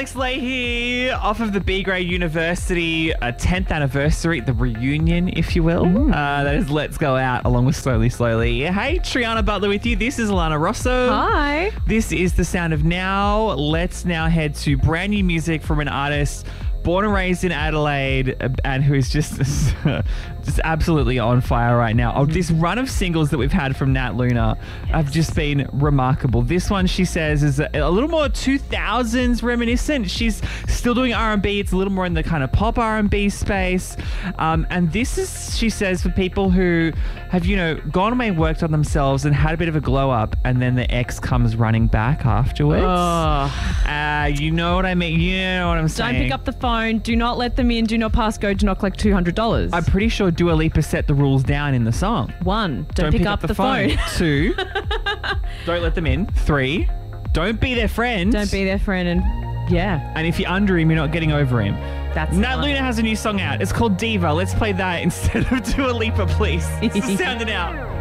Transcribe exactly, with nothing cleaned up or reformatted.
Alex Leahy off of the B Grade University uh, tenth anniversary, the reunion, if you will. Mm. Uh, that is Let's Go Out along with Slowly Slowly. Hey, Triana Butler with you. This is Alana Rosso. Hi. This is The Sound of Now. Let's now head to brand new music from an artist born and raised in Adelaide and who is just just absolutely on fire right now. Oh, this run of singles that we've had from Nat Luna have just been remarkable. This one, she says, is a, a little more two thousands reminiscent. She's still doing R and B. It's a little more in the kind of pop R and B space. Um, and this is, she says, for people who have, you know, gone away and worked on themselves and had a bit of a glow up and then the ex comes running back afterwards. Oh. Uh, you know what I mean? You know what I'm saying? Don't pick up the phone. Do not let them in. Do not pass go. Do not collect two hundred dollars. I'm pretty sure Dua Lipa set the rules down in the song. One, don't, pick, up, the phone. Two, don't let them in. Three, don't be their friend. Don't be their friend. And yeah, And if you're under him, you're not getting over him. that's Nat the one. Luna has a new song out. It's called Diva. Let's play that instead of Dua Lipa, please. It's the Sound of Now.